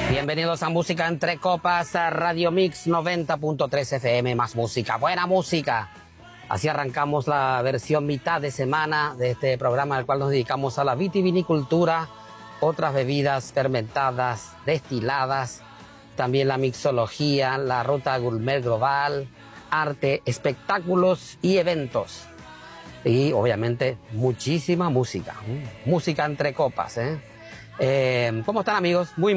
Bienvenidos a Música Entre Copas, a Radio Mix 90.3 FM, más música, buena música. Así arrancamos la versión mitad de semana de este programa, al cual nos dedicamos a la vitivinicultura, otras bebidas fermentadas, destiladas, también la mixología, la ruta gourmet global, arte, espectáculos y eventos. Y obviamente muchísima música, música entre copas. ¿Cómo están, amigos? Muy